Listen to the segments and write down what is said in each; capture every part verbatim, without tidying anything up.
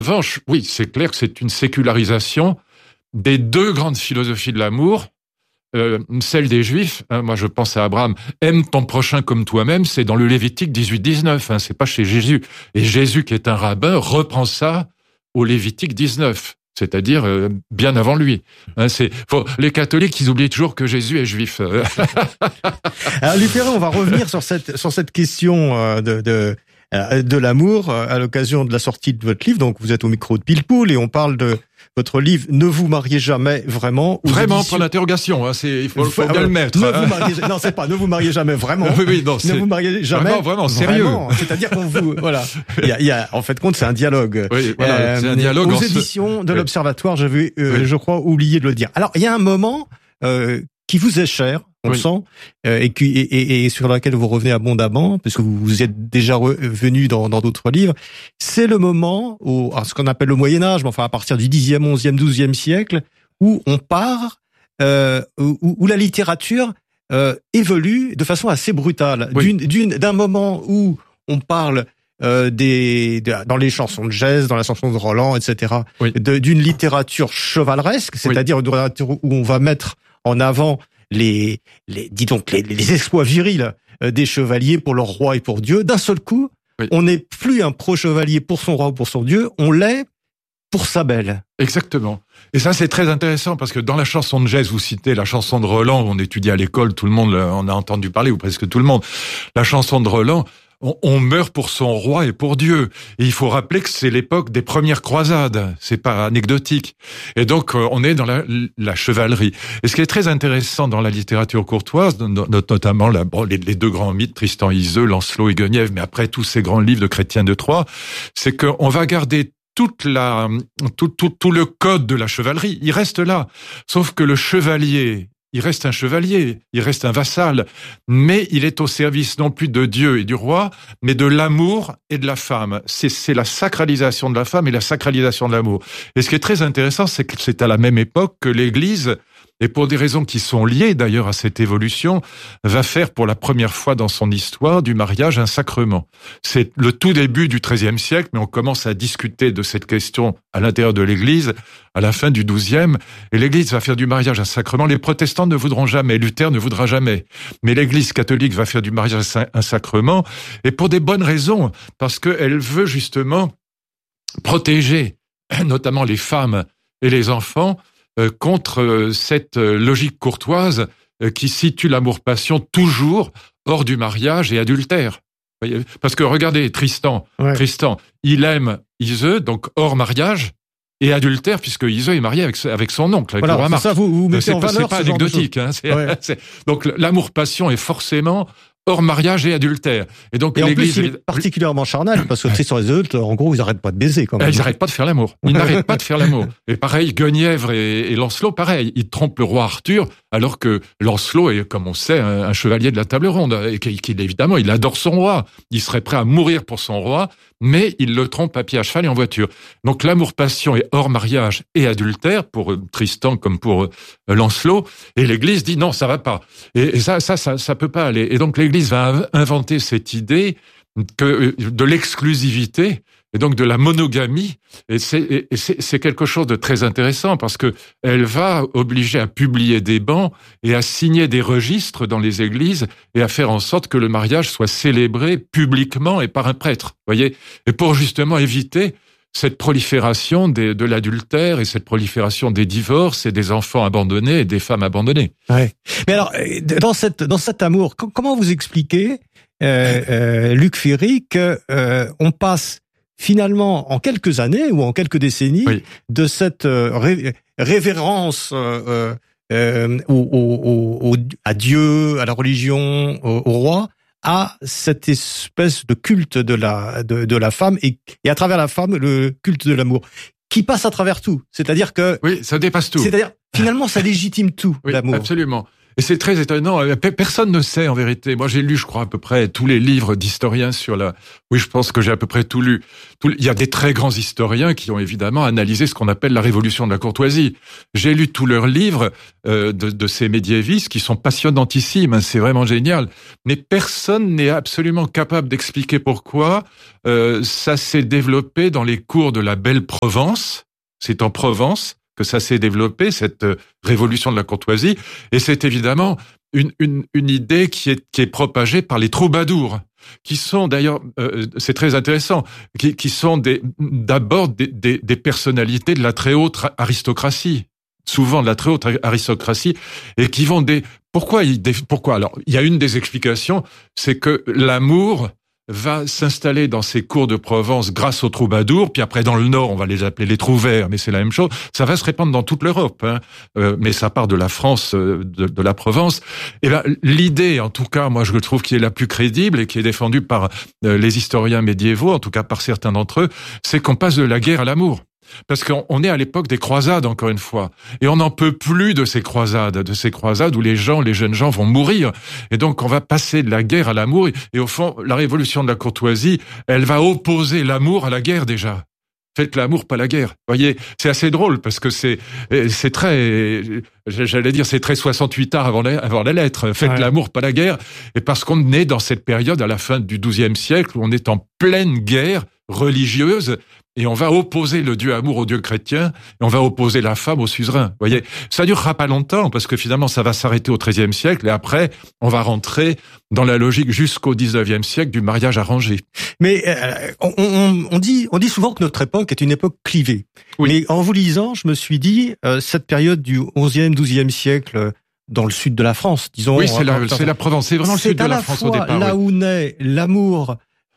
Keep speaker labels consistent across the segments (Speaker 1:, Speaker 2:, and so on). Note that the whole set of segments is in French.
Speaker 1: revanche, oui, c'est clair que c'est une sécularisation des deux grandes philosophies de l'amour. Euh, celle des Juifs, hein, moi je pense à Abraham, aime ton prochain comme toi-même, c'est dans le Lévitique dix-huit dix-neuf, hein, c'est pas chez Jésus. Et Jésus, qui est un rabbin, reprend ça au Lévitique dix-neuf, c'est-à-dire euh, bien avant lui. Hein, c'est, faut, les catholiques, ils oublient toujours que Jésus est juif.
Speaker 2: Alors Luc Ferry, on va revenir sur cette sur cette question euh, de, de de l'amour à l'occasion de la sortie de votre livre. Donc vous êtes au micro de Pilpoul et on parle de votre livre Ne vous mariez jamais vraiment.
Speaker 1: Vraiment,
Speaker 2: éditions...
Speaker 1: point d'interrogation, hein, c'est, il faut, faut bien euh, le mettre.
Speaker 2: Ne vous mariez, non, c'est pas ne vous mariez jamais vraiment.
Speaker 1: Oui, oui, non, c'est...
Speaker 2: Ne vous mariez jamais.
Speaker 1: Vraiment, vraiment, sérieux.
Speaker 2: Vraiment. C'est-à-dire qu'on vous, voilà. Il y a, il y a, en fait, compte, c'est un dialogue.
Speaker 1: Oui, voilà, euh, c'est un dialogue.
Speaker 2: Aux
Speaker 1: en
Speaker 2: éditions
Speaker 1: ce...
Speaker 2: de
Speaker 1: oui.
Speaker 2: l'Observatoire, j'avais, euh,
Speaker 1: oui.
Speaker 2: je crois, oublié de le dire. Alors, il y a un moment, euh, qui vous est cher, on oui. le sent, euh, et, qui, et, et, et sur laquelle vous revenez abondamment, puisque vous, vous êtes déjà revenu dans, dans d'autres livres. C'est le moment où, alors ce qu'on appelle le Moyen-Âge, mais enfin à partir du dixième, onzième, douzième siècle, où on part, euh, où, où la littérature euh, évolue de façon assez brutale. Oui. D'une, d'une, d'un moment où on parle euh, des, de, dans les chansons de jazz, dans la chanson de Roland, et cetera, oui. de, d'une littérature chevaleresque, c'est-à-dire oui. une littérature où on va mettre en avant les, les, dis donc, les, les exploits virils des chevaliers pour leur roi et pour Dieu. D'un seul coup, oui. on n'est plus un pro-chevalier pour son roi ou pour son Dieu, on l'est pour sa belle.
Speaker 1: Exactement. Et ça, c'est très intéressant parce que dans la chanson de jazz, vous citez la chanson de Roland, on étudie à l'école, tout le monde en a entendu parler, ou presque tout le monde. La chanson de Roland, on, on meurt pour son roi et pour Dieu. Et il faut rappeler que c'est l'époque des premières croisades. C'est pas anecdotique. Et donc, on est dans la, la chevalerie. Et ce qui est très intéressant dans la littérature courtoise, notamment la, bon, les, les deux grands mythes, Tristan Iseult, Lancelot et Guenièvre, mais après tous ces grands livres de Chrétien de Troyes, c'est qu'on va garder toute la, tout, tout, tout le code de la chevalerie. Il reste là. Sauf que le chevalier, il reste un chevalier, il reste un vassal, mais il est au service non plus de Dieu et du roi, mais de l'amour et de la femme. C'est, c'est la sacralisation de la femme et la sacralisation de l'amour. Et ce qui est très intéressant, c'est que c'est à la même époque que l'Église, et pour des raisons qui sont liées d'ailleurs à cette évolution, va faire pour la première fois dans son histoire du mariage un sacrement. C'est le tout début du treizième siècle, mais on commence à discuter de cette question à l'intérieur de l'Église à la fin du douzième, et l'Église va faire du mariage un sacrement. Les protestants ne voudront jamais, Luther ne voudra jamais, mais l'Église catholique va faire du mariage un sacrement, et pour des bonnes raisons, parce qu'elle veut justement protéger notamment les femmes et les enfants contre cette logique courtoise qui situe l'amour-passion toujours hors du mariage et adultère. Parce que regardez, Tristan, ouais. Tristan, il aime Iseult, donc hors mariage et adultère, puisque Iseult est marié avec, avec son oncle, avec
Speaker 2: voilà,
Speaker 1: le roi Marc.
Speaker 2: Ça, vous, vous mettez
Speaker 1: c'est
Speaker 2: en
Speaker 1: pas,
Speaker 2: valeur
Speaker 1: c'est pas
Speaker 2: ce
Speaker 1: anecdotique. Hein, c'est,
Speaker 2: ouais.
Speaker 1: c'est, donc l'amour-passion est forcément hors mariage et adultère. Et donc
Speaker 2: et en
Speaker 1: l'Église
Speaker 2: plus, il est particulièrement charnel, parce que Tristan et Iseult, en gros, ils n'arrêtent pas de baiser quand même.
Speaker 1: Ils n'arrêtent pas de faire l'amour. Ils n'arrêtent pas de faire l'amour. Et pareil, Guenièvre et, et Lancelot, pareil. Ils trompent le roi Arthur, alors que Lancelot est, comme on sait, un, un chevalier de la table ronde. Et qu'il, évidemment, il adore son roi. Il serait prêt à mourir pour son roi, mais il le trompe à pied, à cheval et en voiture. Donc l'amour-passion est hors mariage et adultère, pour Tristan comme pour Lancelot. Et l'Église dit non, ça va pas. Et, et ça, ça, ça, ça peut pas aller. Et donc l'Église va inventer cette idée que de l'exclusivité et donc de la monogamie, et c'est, et c'est, c'est quelque chose de très intéressant parce que elle va obliger à publier des bans et à signer des registres dans les églises et à faire en sorte que le mariage soit célébré publiquement et par un prêtre, voyez, et pour justement éviter cette prolifération des, de l'adultère et cette prolifération des divorces et des enfants abandonnés et des femmes abandonnées.
Speaker 2: Ouais. Mais alors, dans cette, dans cet amour, comment vous expliquez, euh, euh, Luc Ferry, que euh, on passe finalement en quelques années ou en quelques décennies oui. de cette euh, ré, révérence euh, euh, au, au, au, à Dieu, à la religion, au, au roi, à cette espèce de culte de la de, de la femme et, et à travers la femme le culte de l'amour qui passe à travers tout. C'est-à-dire que
Speaker 1: oui, ça dépasse tout.
Speaker 2: C'est-à-dire finalement ça légitime tout,
Speaker 1: oui,
Speaker 2: l'amour.
Speaker 1: Absolument. Et c'est très étonnant. Personne ne sait en vérité. Moi, j'ai lu, je crois, à peu près tous les livres d'historiens sur la... Oui, je pense que j'ai à peu près tout lu. Tout... Il y a des très grands historiens qui ont évidemment analysé ce qu'on appelle la révolution de la courtoisie. J'ai lu tous leurs livres euh, de, de ces médiévistes qui sont passionnantissimes. Hein, c'est vraiment génial. Mais personne n'est absolument capable d'expliquer pourquoi euh, ça s'est développé dans les cours de la belle Provence. C'est en Provence que ça s'est développé, cette révolution de la courtoisie, et c'est évidemment une, une, une idée qui est, qui est propagée par les troubadours, qui sont d'ailleurs, euh, c'est très intéressant, qui, qui sont des, d'abord des, des, des personnalités de la très haute aristocratie, souvent de la très haute aristocratie, et qui vont des... Pourquoi, ils, pourquoi alors, il y a une des explications, c'est que l'amour va s'installer dans ces cours de Provence grâce aux troubadours, puis après dans le Nord, on va les appeler les trouvères, mais c'est la même chose. Ça va se répandre dans toute l'Europe, hein. euh, mais ça part de la France, euh, de, de la Provence. Et ben l'idée, en tout cas, moi je trouve qui est la plus crédible et qui est défendue par euh, les historiens médiévaux, en tout cas par certains d'entre eux, c'est qu'on passe de la guerre à l'amour. Parce qu'on est à l'époque des croisades, encore une fois. Et on n'en peut plus de ces croisades, de ces croisades où les gens, les jeunes gens vont mourir. Et donc, on va passer de la guerre à l'amour. Et au fond, la révolution de la courtoisie, elle va opposer l'amour à la guerre, déjà. Faites l'amour, pas la guerre. Vous voyez, c'est assez drôle parce que c'est c'est très, j'allais dire, c'est très soixante-huit arts avant la, avant la lettre. Faites ouais. l'amour, pas la guerre. Et parce qu'on est dans cette période à la fin du douzième siècle où on est en pleine guerre religieuse. Et on va opposer le Dieu amour au Dieu chrétien, et on va opposer la femme au suzerain. Vous voyez, ça durera pas longtemps, parce que finalement, ça va s'arrêter au treizième siècle, et après, on va rentrer dans la logique jusqu'au dix-neuvième siècle du mariage arrangé.
Speaker 2: Mais euh, on, on, on dit, on dit souvent que notre époque est une époque clivée. Oui. Mais en vous lisant, je me suis dit, euh, cette période du onzième, douzième siècle, dans le sud de la France, disons.
Speaker 1: Oui, c'est la, c'est la Provence, c'est vraiment le sud de la France au départ.
Speaker 2: C'est à la fois là
Speaker 1: oui.
Speaker 2: où naît l'amour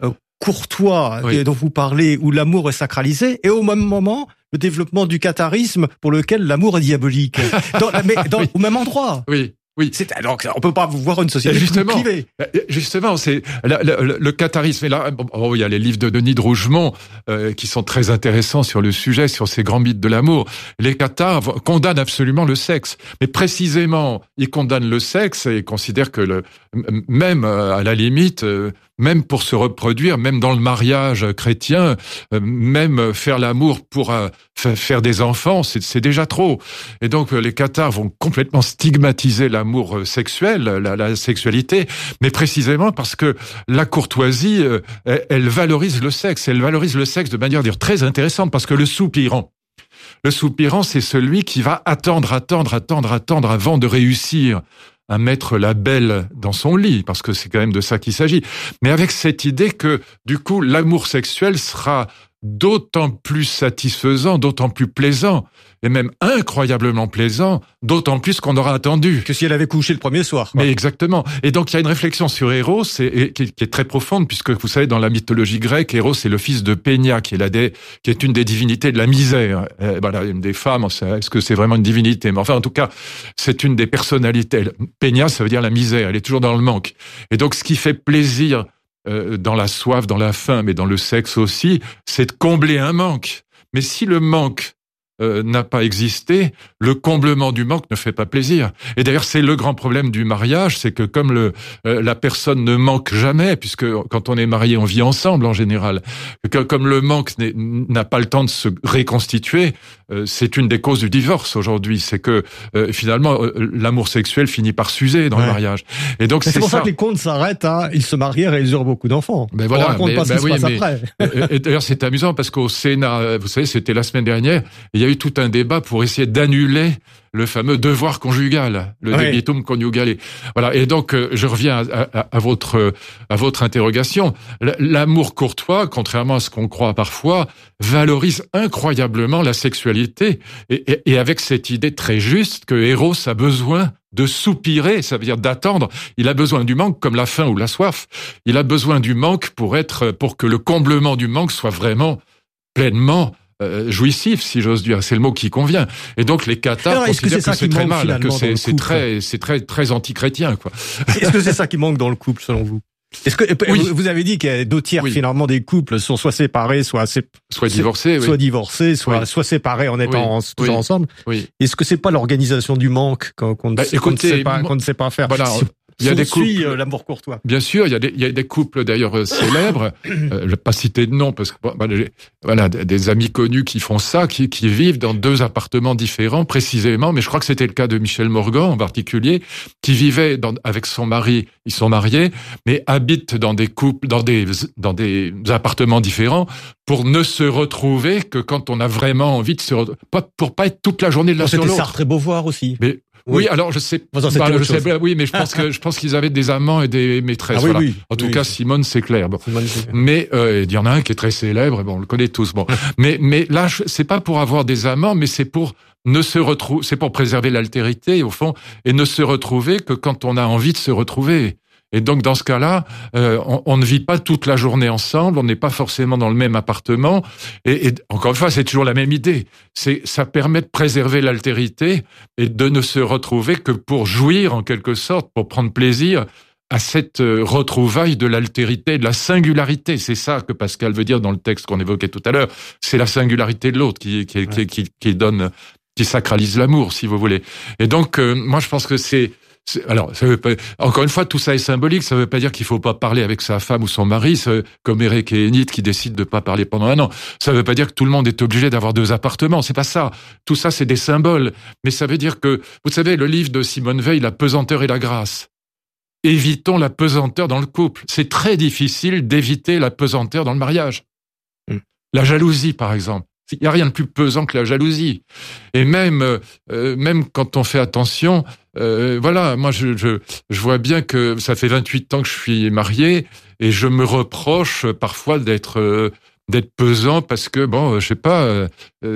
Speaker 2: courtois oui. dont vous parlez, où l'amour est sacralisé, et au même moment, le développement du catharisme pour lequel l'amour est diabolique. Dans, mais dans, oui. Au même endroit.
Speaker 1: Oui. Oui.
Speaker 2: C'est, alors, on peut pas voir une société
Speaker 1: justement,
Speaker 2: plus clivée.
Speaker 1: Justement, c'est le, le, le catharisme. Et là, oh, il y a les livres de Denis de Rougemont euh, qui sont très intéressants sur le sujet, sur ces grands mythes de l'amour. Les cathares condamnent absolument le sexe, mais précisément, ils condamnent le sexe et considèrent que le, même à la limite, même pour se reproduire, même dans le mariage chrétien, même faire l'amour pour euh, faire des enfants, c'est, c'est déjà trop. Et donc, les cathares vont complètement stigmatiser l'amour. L'amour sexuel, la, la sexualité, mais précisément parce que la courtoisie, euh, elle, elle valorise le sexe, elle valorise le sexe de manière dire très intéressante, parce que le soupirant, le soupirant, c'est celui qui va attendre, attendre, attendre, attendre avant de réussir à mettre la belle dans son lit, parce que c'est quand même de ça qu'il s'agit. Mais avec cette idée que, du coup, l'amour sexuel sera d'autant plus satisfaisant, d'autant plus plaisant, et même incroyablement plaisant, d'autant plus qu'on aura attendu.
Speaker 2: Que si elle avait couché le premier soir.
Speaker 1: Mais exactement. Et donc, il y a une réflexion sur Eros, et, et, qui, qui est très profonde, puisque vous savez, dans la mythologie grecque, Eros est le fils de Pénia, qui est, la dé, qui est une des divinités de la misère. Et voilà, une des femmes, est-ce que c'est vraiment une divinité? Mais enfin, en tout cas, c'est une des personnalités. Pénia, ça veut dire la misère, elle est toujours dans le manque. Et donc, ce qui fait plaisir Euh, dans la soif, dans la faim, mais dans le sexe aussi, c'est de combler un manque. Mais si le manque euh, n'a pas existé, le comblement du manque ne fait pas plaisir. Et d'ailleurs, c'est le grand problème du mariage, c'est que comme le euh, la personne ne manque jamais, puisque quand on est marié, on vit ensemble en général, que comme le manque n'a pas le temps de se reconstituer, euh, c'est une des causes du divorce aujourd'hui. C'est que euh, finalement, euh, l'amour sexuel finit par s'user dans ouais. le mariage. Et donc
Speaker 2: c'est,
Speaker 1: c'est
Speaker 2: pour ça,
Speaker 1: ça
Speaker 2: que les contes s'arrêtent. Hein. Ils se marièrent et ils eurent beaucoup d'enfants.
Speaker 1: Mais voilà,
Speaker 2: on raconte
Speaker 1: mais,
Speaker 2: pas ce
Speaker 1: bah
Speaker 2: qui
Speaker 1: oui,
Speaker 2: se passe
Speaker 1: mais,
Speaker 2: après.
Speaker 1: Et d'ailleurs, c'est amusant parce qu'au Sénat, vous savez, c'était la semaine dernière, il y a eu tout un débat pour essayer d'annuler le fameux devoir conjugal, le oui. debitum conjugale. Voilà. Et donc, euh, je reviens à, à, à votre à votre interrogation. L'amour courtois, contrairement à ce qu'on croit parfois, valorise incroyablement la sexualité, et, et, et avec cette idée très juste que Eros a besoin de soupirer, ça veut dire d'attendre. Il a besoin du manque comme la faim ou la soif. Il a besoin du manque pour être, pour que le comblement du manque soit vraiment pleinement Euh, jouissif, si j'ose dire, c'est le mot qui convient. Et donc les cathares considèrent que, que c'est très mal, que c'est, c'est très, c'est très, très anti-chrétien, quoi.
Speaker 2: Est-ce que c'est ça qui manque dans le couple, selon vous? Est-ce que
Speaker 1: oui.
Speaker 2: vous avez dit qu'il y a deux tiers oui. finalement des couples sont soit séparés, soit sé...
Speaker 1: soit divorcés,
Speaker 2: soit
Speaker 1: oui.
Speaker 2: divorcés, soit
Speaker 1: oui.
Speaker 2: soit séparés en étant
Speaker 1: oui.
Speaker 2: toujours
Speaker 1: oui.
Speaker 2: ensemble.
Speaker 1: Oui.
Speaker 2: Est-ce que c'est pas l'organisation du manque qu'on, qu'on,
Speaker 1: bah,
Speaker 2: ne,
Speaker 1: écoutez,
Speaker 2: qu'on ne sait pas qu'on ne sait pas faire?
Speaker 1: Voilà.
Speaker 2: Si,
Speaker 1: Il y a
Speaker 2: si
Speaker 1: des
Speaker 2: on
Speaker 1: couples,
Speaker 2: suit euh, l'amour courtois.
Speaker 1: Bien sûr, il y a des, il y a des couples d'ailleurs euh, célèbres. euh, je vais pas citer de nom parce que bah, voilà, des, des amis connus qui font ça, qui, qui vivent dans deux appartements différents précisément. Mais je crois que c'était le cas de Michel Morgan en particulier, qui vivait dans, avec son mari. Ils sont mariés, mais habitent dans des couples, dans des dans des appartements différents pour ne se retrouver que quand on a vraiment envie de se retrouver, pas pour pas être toute la journée de l'un sur l'autre.
Speaker 2: C'était Sartre et Beauvoir aussi.
Speaker 1: Mais Oui, oui, alors je sais,
Speaker 2: bah,
Speaker 1: je sais oui, mais je pense que je pense qu'ils avaient des amants et des maîtresses.
Speaker 2: Ah, oui,
Speaker 1: voilà.
Speaker 2: oui,
Speaker 1: en tout
Speaker 2: oui,
Speaker 1: cas,
Speaker 2: c'est...
Speaker 1: Simone, c'est clair. Bon,
Speaker 2: Simone, c'est...
Speaker 1: mais euh, il y en a un qui est très célèbre. Et bon, on le connaît tous. Bon, mais mais là, c'est pas pour avoir des amants, mais c'est pour ne se retrouver, c'est pour préserver l'altérité au fond et ne se retrouver que quand on a envie de se retrouver. Et donc, dans ce cas-là, euh, on, on ne vit pas toute la journée ensemble, on n'est pas forcément dans le même appartement. Et, et encore une fois, c'est toujours la même idée. C'est, ça permet de préserver l'altérité et de ne se retrouver que pour jouir, en quelque sorte, pour prendre plaisir à cette retrouvaille de l'altérité, de la singularité. C'est ça que Pascal veut dire dans le texte qu'on évoquait tout à l'heure. C'est la singularité de l'autre qui, qui, qui, qui, qui donne, qui sacralise l'amour, si vous voulez. Et donc, euh, moi, je pense que c'est... C'est, alors, ça veut pas, encore une fois, tout ça est symbolique. Ça veut pas dire qu'il faut pas parler avec sa femme ou son mari, ça, comme Eric et Enid qui décident de pas parler pendant un an. Ça veut pas dire que tout le monde est obligé d'avoir deux appartements. C'est pas ça. Tout ça, c'est des symboles. Mais ça veut dire que, vous savez, le livre de Simone Veil, La pesanteur et la grâce. Évitons la pesanteur dans le couple. C'est très difficile d'éviter la pesanteur dans le mariage. Mmh. La jalousie, par exemple. Il n'y a rien de plus pesant que la jalousie. Et même, euh, même quand on fait attention, euh, voilà, moi je, je, je vois bien que ça fait vingt-huit ans que je suis marié et je me reproche parfois d'être euh, d'être pesant parce que bon, je sais pas, euh,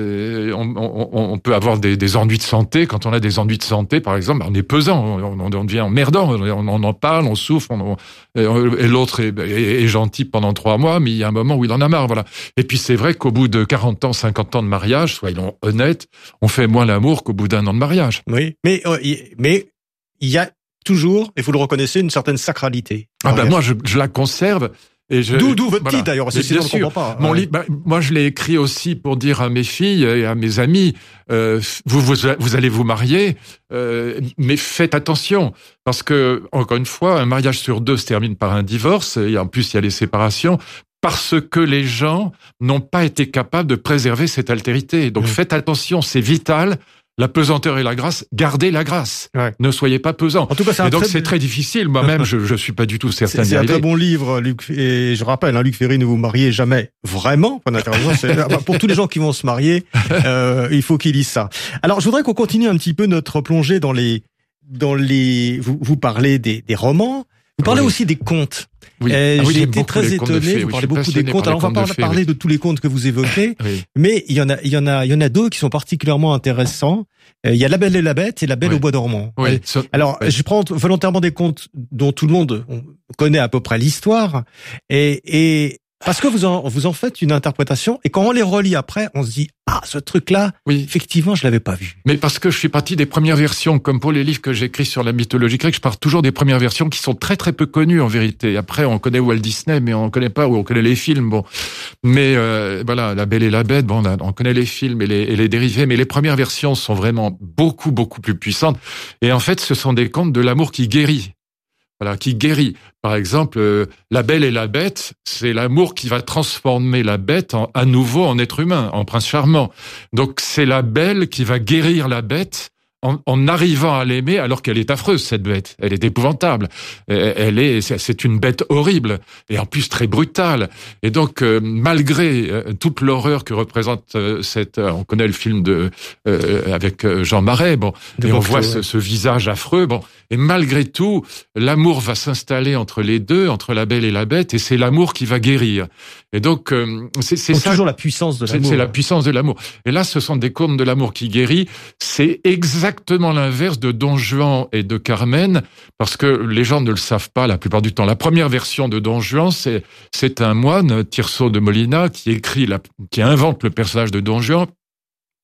Speaker 1: on, on, on peut avoir des, des ennuis de santé. Quand on a des ennuis de santé, par exemple, on est pesant, on, on devient emmerdant, on, on en parle, on souffre, on, on, et l'autre est, est, est gentil pendant trois mois, mais il y a un moment où il en a marre, voilà. Et puis c'est vrai qu'au bout de quarante ans, cinquante ans de mariage, soyons honnêtes, on fait moins l'amour qu'au bout d'un an de mariage.
Speaker 2: Oui, mais mais il y a toujours, et vous le reconnaissez, une certaine sacralité.
Speaker 1: Ah ben moi, je, je la conserve. Et je,
Speaker 2: d'où, d'où votre
Speaker 1: voilà.
Speaker 2: titre d'ailleurs, c'est
Speaker 1: bien sûr.
Speaker 2: Pas.
Speaker 1: Mon
Speaker 2: ouais.
Speaker 1: livre, bah, moi je l'ai écrit aussi pour dire à mes filles et à mes amis, euh, vous, vous vous allez vous marier, euh, mais faites attention parce que encore une fois, un mariage sur deux se termine par un divorce et en plus il y a les séparations. Parce que les gens n'ont pas été capables de préserver cette altérité. Donc mmh. faites attention, c'est vital. La pesanteur et la grâce, gardez la grâce. Ouais. Ne soyez pas pesant.
Speaker 2: En tout cas, c'est
Speaker 1: et donc
Speaker 2: très...
Speaker 1: c'est très difficile. Moi-même, je je suis pas du tout certain.
Speaker 2: C'est, c'est un très bon livre, Luc. Et je rappelle, hein, Luc Ferry, ne vous mariez jamais vraiment. C'est, pour tous les gens qui vont se marier, euh, il faut qu'ils lisent ça. Alors, je voudrais qu'on continue un petit peu notre plongée dans les dans les. Vous vous parlez des des romans. Vous parlez oui. aussi des contes.
Speaker 1: Oui.
Speaker 2: Euh,
Speaker 1: ah oui,
Speaker 2: j'ai été très étonné.
Speaker 1: Vous
Speaker 2: oui, parlez beaucoup des contes. Alors on va pas
Speaker 1: de
Speaker 2: parler
Speaker 1: oui.
Speaker 2: de tous les contes que vous évoquez,
Speaker 1: oui.
Speaker 2: mais il y en a, il y en a, il y en a deux qui sont particulièrement intéressants. Euh, il y a La Belle et la Bête et La Belle
Speaker 1: oui.
Speaker 2: au bois dormant.
Speaker 1: Oui.
Speaker 2: Euh, alors oui. je prends volontairement des contes dont tout le monde connaît à peu près l'histoire et et parce que vous en vous en faites une interprétation et quand on les relit après, on se dit ah ce truc-là,
Speaker 1: oui.
Speaker 2: effectivement je l'avais pas vu.
Speaker 1: Mais parce que je suis parti des premières versions, comme pour les livres que j'écris sur la mythologie grecque, je pars toujours des premières versions qui sont très très peu connues en vérité. Après on connaît Walt Disney, mais on connaît pas ou on connaît les films. Bon, mais euh, voilà, La Belle et la Bête, bon, on connaît les films et les, et les dérivés, mais les premières versions sont vraiment beaucoup beaucoup plus puissantes. Et en fait, ce sont des contes de l'amour qui guérit. Voilà, qui guérit. Par exemple, euh, La Belle et la Bête, c'est l'amour qui va transformer la bête en, à nouveau en être humain, en prince charmant. Donc c'est la belle qui va guérir la bête en, en arrivant à l'aimer alors qu'elle est affreuse, cette bête. Elle est épouvantable. Elle est, c'est une bête horrible et en plus très brutale. Et donc, euh, malgré euh, toute l'horreur que représente euh, cette, euh, on connaît le film de euh, avec Jean Marais, bon, de et on voit ce, ce visage affreux, bon. Et malgré tout, l'amour va s'installer entre les deux, entre la belle et la bête, et c'est l'amour qui va guérir. Et donc, euh, c'est, c'est
Speaker 2: donc
Speaker 1: ça.
Speaker 2: toujours la puissance de l'amour.
Speaker 1: C'est, c'est la puissance de l'amour. Et là, ce sont des contes de l'amour qui guérit. C'est exactement l'inverse de Don Juan et de Carmen, parce que les gens ne le savent pas la plupart du temps. La première version de Don Juan, c'est, c'est un moine, Tirso de Molina, qui écrit la, qui invente le personnage de Don Juan.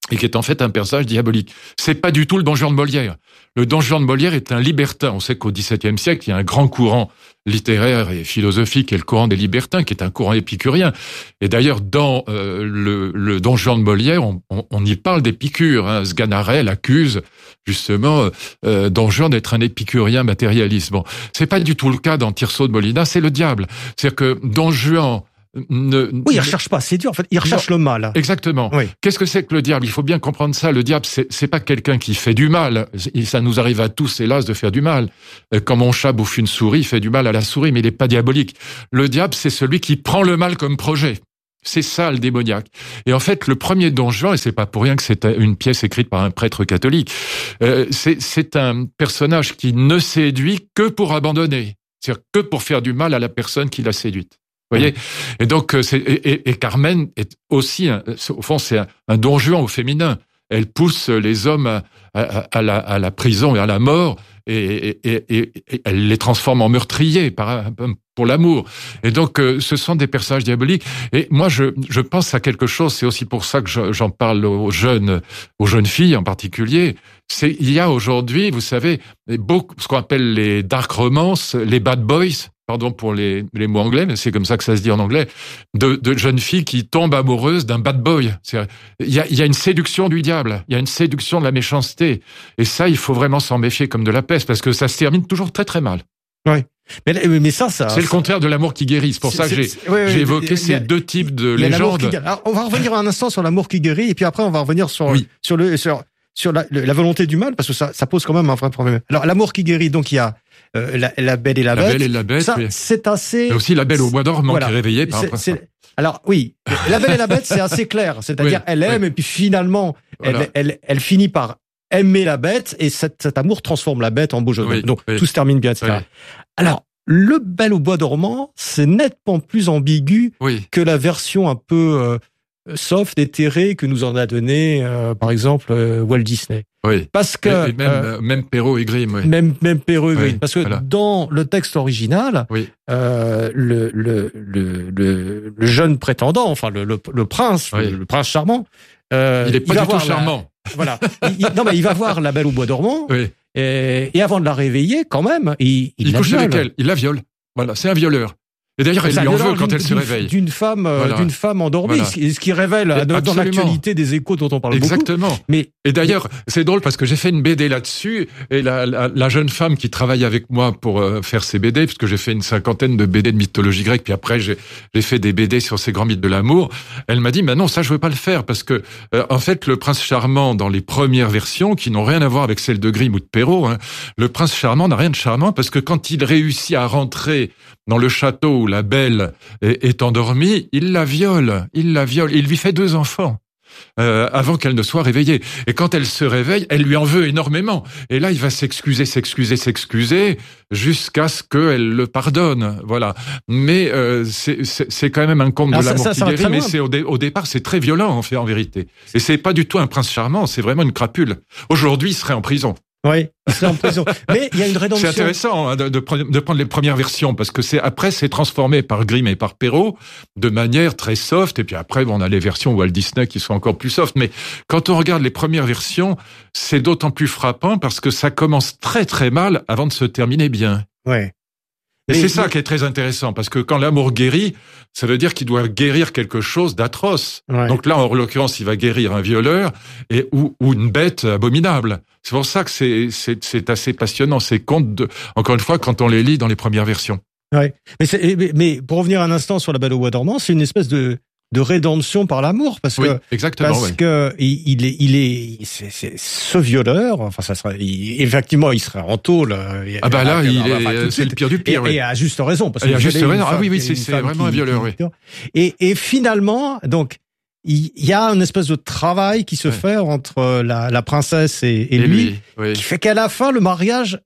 Speaker 1: et qui est en fait un personnage diabolique. C'est pas du tout le Don Juan de Molière. Le Don Juan de Molière est un libertin. On sait qu'au XVIIe siècle, il y a un grand courant littéraire et philosophique qui est le courant des libertins, qui est un courant épicurien. Et d'ailleurs, dans euh, le, le Don Juan de Molière, on, on, on y parle d'Épicure. Hein. Sganarelle accuse justement euh, Don Juan d'être un épicurien matérialiste. Bon, c'est pas du tout le cas dans Tirso de Molina, c'est le diable. C'est-à-dire que Don Juan Ne,
Speaker 2: oui, il recherche pas, c'est dur. En fait, il recherche non, le mal.
Speaker 1: Exactement.
Speaker 2: Oui.
Speaker 1: Qu'est-ce que c'est que le diable? Il faut bien comprendre ça. Le diable, c'est, c'est pas quelqu'un qui fait du mal. Ça nous arrive à tous, hélas, de faire du mal. Quand mon chat bouffe une souris, il fait du mal à la souris, mais il est pas diabolique. Le diable, c'est celui qui prend le mal comme projet. C'est ça, le démoniaque. Et en fait, le premier Don Juan, et c'est pas pour rien que c'est une pièce écrite par un prêtre catholique, euh, c'est, c'est un personnage qui ne séduit que pour abandonner. C'est-à-dire que pour faire du mal à la personne qui l'a séduite. Vous voyez, et donc c'est et, et, et Carmen est aussi un, au fond c'est un, un Don Juan au féminin. Elle pousse les hommes à, à, à, la, à la prison et à la mort et, et, et, et elle les transforme en meurtriers par, pour l'amour. Et donc ce sont des personnages diaboliques. Et moi je, je pense à quelque chose. C'est aussi pour ça que je, j'en parle aux jeunes, aux jeunes filles en particulier. C'est il y a aujourd'hui, vous savez, beaucoup ce qu'on appelle les dark romances, les bad boys. Pardon pour les, les mots anglais, mais c'est comme ça que ça se dit en anglais, de, de jeunes filles qui tombent amoureuses d'un bad boy. Il y a, il y a une séduction du diable, il y a une séduction de la méchanceté. Et ça, il faut vraiment s'en méfier comme de la peste, parce que ça se termine toujours très très mal.
Speaker 2: Oui. Mais, mais ça, ça.
Speaker 1: C'est le contraire de l'amour qui guérit. C'est pour c'est, ça que j'ai, oui, oui, j'ai évoqué ces a, deux types de légendes.
Speaker 2: Alors, on va revenir un instant sur l'amour qui guérit, et puis après, on va revenir sur, oui. sur le, sur, sur la, la volonté du mal, parce que ça, ça pose quand même un vrai problème. Alors, l'amour qui guérit, donc il y a euh, la, la Belle et la, la Bête.
Speaker 1: La Belle et la Bête.
Speaker 2: Ça,
Speaker 1: oui.
Speaker 2: c'est assez.
Speaker 1: Et aussi la Belle au bois dormant voilà. qui est réveillée par
Speaker 2: c'est,
Speaker 1: un prince.
Speaker 2: C'est... Alors oui, la Belle et la Bête, c'est assez clair. C'est-à-dire, oui, elle aime oui. et puis finalement, voilà. elle, elle, elle finit par aimer la Bête et cet, cet amour transforme la Bête en beau jeune homme. Oui, donc oui. tout se termine bien, et cetera. Oui. Alors. Le Belle au bois dormant, c'est nettement plus ambigu oui. que la version un peu euh, soft, éthérée que nous en a donné, euh, par exemple, euh, Walt Disney.
Speaker 1: Oui.
Speaker 2: Parce que
Speaker 1: et même, euh, même Perrault et Grimm. Oui.
Speaker 2: Même même Perrault et Grimm. Oui, parce que
Speaker 1: voilà.
Speaker 2: dans le texte original, oui. euh, le, le le le le jeune prétendant, enfin le le, le prince, oui. le, le prince charmant,
Speaker 1: euh, il est pas
Speaker 2: il
Speaker 1: du tout charmant.
Speaker 2: La, voilà. il, non mais il va voir la Belle au bois dormant.
Speaker 1: Oui.
Speaker 2: Et, et avant de la réveiller, quand même, il, il,
Speaker 1: il
Speaker 2: la
Speaker 1: couche
Speaker 2: viole.
Speaker 1: avec elle, il la viole. Voilà, c'est un violeur. Et d'ailleurs, elle lui en veut quand elle se réveille.
Speaker 2: D'une femme, voilà. d'une femme endormie, voilà. ce qui révèle et dans absolument. l'actualité des Échos dont on parle
Speaker 1: Exactement.
Speaker 2: beaucoup. Mais
Speaker 1: et d'ailleurs, c'est drôle parce que j'ai fait une B D là-dessus et la, la, la jeune femme qui travaille avec moi pour euh, faire ces B D, parce que j'ai fait une cinquantaine de B D de mythologie grecque, puis après j'ai, j'ai fait des B D sur ces grands mythes de l'amour. Elle m'a dit, mais non, ça je veux pas le faire parce que euh, en fait, le prince charmant dans les premières versions, qui n'ont rien à voir avec celles de Grimm ou de Perrault, hein, le prince charmant n'a rien de charmant parce que quand il réussit à rentrer dans le château où la Belle est endormie, il la viole, il la viole, il lui fait deux enfants euh, avant qu'elle ne soit réveillée. Et quand elle se réveille, elle lui en veut énormément. Et là, il va s'excuser, s'excuser, s'excuser jusqu'à ce qu'elle le pardonne. Voilà. Mais euh, c'est, c'est, c'est quand même un conte de l'amour qui guérit, mais c'est au, dé, au départ, c'est très violent en fait, en vérité. Et c'est pas du tout un prince charmant, c'est vraiment une crapule. Aujourd'hui, il serait en prison.
Speaker 2: Oui, il serait en prison. Mais il y a une rédemption.
Speaker 1: C'est intéressant hein, de, de, de prendre les premières versions parce que c'est après c'est transformé par Grimm et par Perrault de manière très soft et puis après bon, on a les versions Walt Disney qui sont encore plus soft. Mais quand on regarde les premières versions, c'est d'autant plus frappant parce que ça commence très très mal avant de se terminer bien.
Speaker 2: Ouais.
Speaker 1: Et mais, c'est ça mais... qui est très intéressant, parce que quand l'amour guérit, ça veut dire qu'il doit guérir quelque chose d'atroce. Ouais. Donc là, en l'occurrence, il va guérir un violeur et ou, ou une bête abominable. C'est pour ça que c'est, c'est, c'est assez passionnant, ces contes, de, encore une fois, quand on les lit dans les premières versions.
Speaker 2: Ouais. Mais, c'est, mais, mais pour revenir un instant sur la Belle au bois dormant, c'est une espèce de de rédemption par l'amour, parce
Speaker 1: oui,
Speaker 2: que
Speaker 1: exactement,
Speaker 2: parce
Speaker 1: oui.
Speaker 2: que il, il est il est c'est, c'est ce violeur, enfin ça serait il, effectivement il serait en tôle.
Speaker 1: Ah bah là, il
Speaker 2: enfin,
Speaker 1: est c'est le pire du pire.
Speaker 2: Et,
Speaker 1: oui.
Speaker 2: et à juste raison, parce que
Speaker 1: et à juste raison. Ah oui oui, c'est,
Speaker 2: c'est
Speaker 1: vraiment
Speaker 2: qui,
Speaker 1: un violeur,
Speaker 2: qui,
Speaker 1: oui.
Speaker 2: Et et finalement, donc il y a une espèce de travail qui se ouais. fait entre la, la princesse et, et, et lui,
Speaker 1: lui oui.
Speaker 2: qui fait qu'à la fin le mariage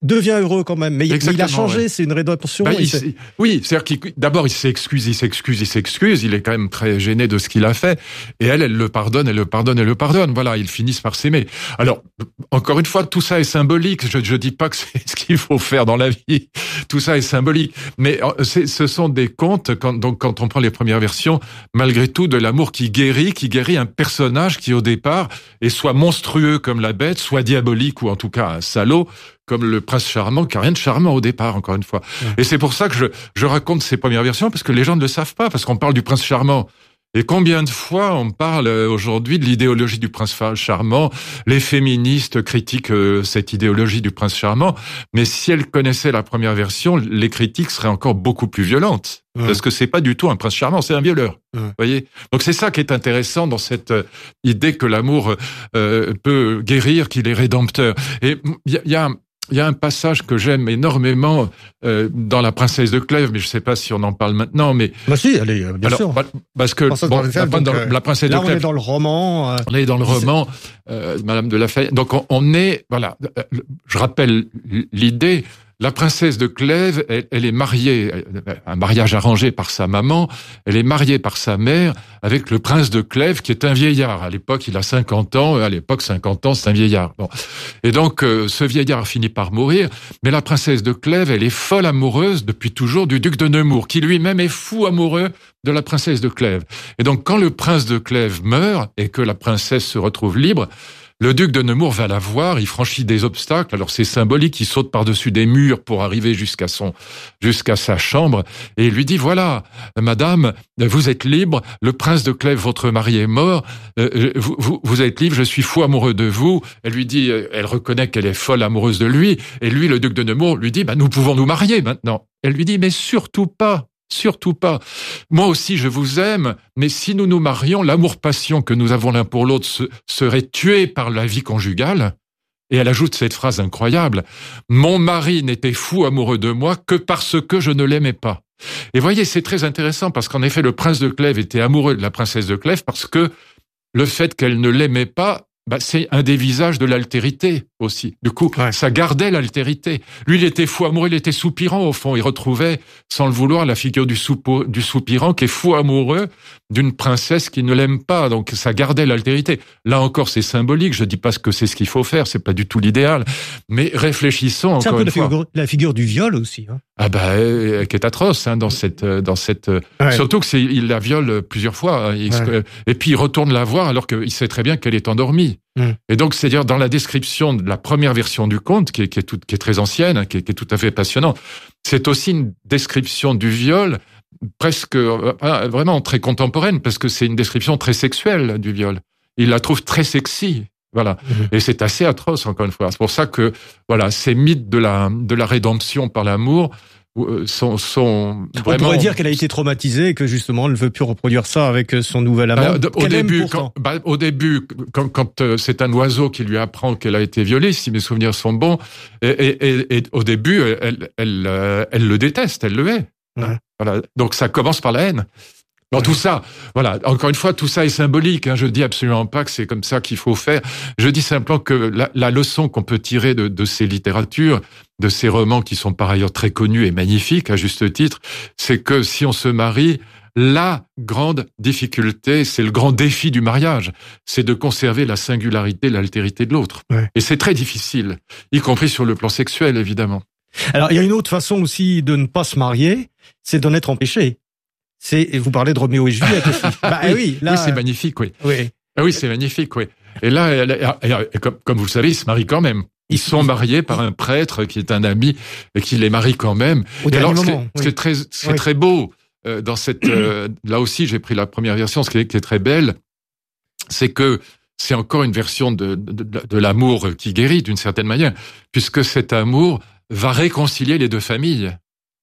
Speaker 2: devient heureux quand même. Mais, mais il a changé, ouais. C'est une rédemption.
Speaker 1: Bah, il il oui, c'est-à-dire qu'il, d'abord, il s'excuse, il s'excuse, il s'excuse. Il est quand même très gêné de ce qu'il a fait. Et elle, elle le pardonne, elle le pardonne, elle le pardonne. Voilà, ils finissent par s'aimer. Alors, encore une fois, tout ça est symbolique. Je je dis pas que c'est ce qu'il faut faire dans la vie. Tout ça est symbolique. Mais c'est, ce sont des contes, quand, donc, quand on prend les premières versions, malgré tout, de l'amour qui guérit, qui guérit un personnage qui, au départ, est soit monstrueux comme la bête, soit diabolique ou en tout cas un salaud, comme le prince charmant, qui a rien de charmant au départ, encore une fois. Ouais. Et c'est pour ça que je, je raconte ces premières versions, parce que les gens ne le savent pas, parce qu'on parle du prince charmant. Et combien de fois on parle aujourd'hui de l'idéologie du prince charmant, les féministes critiquent cette idéologie du prince charmant, mais si elles connaissaient la première version, les critiques seraient encore beaucoup plus violentes. Ouais. Parce que c'est pas du tout un prince charmant, c'est un violeur. Ouais. Vous voyez ? Donc c'est ça qui est intéressant dans cette idée que l'amour euh, peut guérir, qu'il est rédempteur. Et il y, y a Il y a un passage que j'aime énormément euh, dans La Princesse de Clèves, mais je ne sais pas si on en parle maintenant. Mais
Speaker 2: bah si, allez, bien
Speaker 1: alors,
Speaker 2: sûr.
Speaker 1: Bah, parce que bon, la, donc, dans, euh, la Princesse
Speaker 2: là,
Speaker 1: de Clèves.
Speaker 2: On est dans le roman. Euh,
Speaker 1: on est dans le roman, euh, Madame de Lafayette. Donc on, on est, voilà. Je rappelle l'idée. La princesse de Clèves, elle, elle est mariée, un mariage arrangé par sa maman, elle est mariée par sa mère avec le prince de Clèves qui est un vieillard. À l'époque, il a cinquante ans, à l'époque, cinquante ans, c'est un vieillard. Bon. Et donc, euh, ce vieillard finit par mourir, mais la princesse de Clèves, elle est folle amoureuse depuis toujours du duc de Nemours, qui lui-même est fou amoureux de la princesse de Clèves. Et donc, quand le prince de Clèves meurt et que la princesse se retrouve libre, le duc de Nemours va la voir, il franchit des obstacles, alors c'est symbolique, il saute par-dessus des murs pour arriver jusqu'à son, jusqu'à sa chambre, et il lui dit, voilà, madame, vous êtes libre, le prince de Clèves, votre mari est mort, euh, vous, vous, vous êtes libre, je suis fou amoureux de vous. Elle lui dit, elle reconnaît qu'elle est folle amoureuse de lui, et lui, le duc de Nemours, lui dit, bah, nous pouvons nous marier maintenant. Elle lui dit, mais surtout pas. Surtout pas. Moi aussi, je vous aime, mais si nous nous marions, l'amour-passion que nous avons l'un pour l'autre se, serait tué par la vie conjugale. Et elle ajoute cette phrase incroyable. Mon mari n'était fou amoureux de moi que parce que je ne l'aimais pas. Et voyez, c'est très intéressant parce qu'en effet, le prince de Clèves était amoureux de la princesse de Clèves parce que le fait qu'elle ne l'aimait pas, bah, c'est un des visages de l'altérité aussi. Du coup, ouais. Ça gardait l'altérité. Lui, il était fou amoureux, il était soupirant au fond. Il retrouvait, sans le vouloir, la figure du, soupo, du soupirant qui est fou amoureux d'une princesse qui ne l'aime pas. Donc, ça gardait l'altérité. Là encore, c'est symbolique. Je dis pas que c'est ce qu'il faut faire. C'est pas du tout l'idéal. Mais réfléchissons encore
Speaker 2: c'est un peu
Speaker 1: une
Speaker 2: la
Speaker 1: fois.
Speaker 2: Figure, la figure du viol aussi. Hein.
Speaker 1: Ah bah, euh, qui est atroce hein, dans cette, dans cette. Ouais. Surtout que c'est, il la viole plusieurs fois. Hein, il, ouais. Et puis il retourne la voir alors qu'il sait très bien qu'elle est endormie. Mmh. Et donc, c'est-à-dire dans la description de la première version du conte, qui est, qui est, tout, qui est très ancienne, hein, qui, est, qui est tout à fait passionnante, c'est aussi une description du viol presque euh, vraiment très contemporaine, parce que c'est une description très sexuelle du viol. Il la trouve très sexy. Voilà. Mmh. Et c'est assez atroce, encore une fois. C'est pour ça que, voilà, ces mythes de la, de la rédemption par l'amour, sont, sont
Speaker 2: on
Speaker 1: vraiment...
Speaker 2: pourrait dire qu'elle a été traumatisée et que justement elle ne veut plus reproduire ça avec son nouvel amant.
Speaker 1: Bah, au, début, quand, bah, au début, quand, quand euh, c'est un oiseau qui lui apprend qu'elle a été violée, si mes souvenirs sont bons, et, et, et, et au début, elle, elle, elle, euh, elle le déteste, elle le hait. Ouais. Voilà. Donc ça commence par la haine. Dans tout ça, voilà. Encore une fois, tout ça est symbolique. Hein. Je dis absolument pas que c'est comme ça qu'il faut faire. Je dis simplement que la, la leçon qu'on peut tirer de, de ces littératures, de ces romans qui sont par ailleurs très connus et magnifiques à juste titre, c'est que si on se marie, la grande difficulté, c'est le grand défi du mariage, c'est de conserver la singularité, l'altérité de l'autre. Ouais. Et c'est très difficile, y compris sur le plan sexuel, évidemment.
Speaker 2: Alors, il y a une autre façon aussi de ne pas se marier, c'est d'en être empêché. C'est, vous parlez de Roméo et Juliette aussi. Bah,
Speaker 1: oui,
Speaker 2: oui, là,
Speaker 1: oui, c'est magnifique, oui.
Speaker 2: Oui,
Speaker 1: ah, oui, c'est magnifique, oui. Et là, elle, elle, elle, elle, comme, comme vous le savez, ils se marient quand même. Ils sont mariés par un prêtre qui est un ami et qui les marie quand même.
Speaker 2: Au
Speaker 1: et alors,
Speaker 2: moment,
Speaker 1: c'est,
Speaker 2: oui.
Speaker 1: c'est très, c'est
Speaker 2: oui.
Speaker 1: très beau euh, dans cette. Euh, là aussi, j'ai pris la première version, ce qui est, qui est très belle, c'est que c'est encore une version de, de, de, de l'amour qui guérit d'une certaine manière, puisque cet amour va réconcilier les deux familles.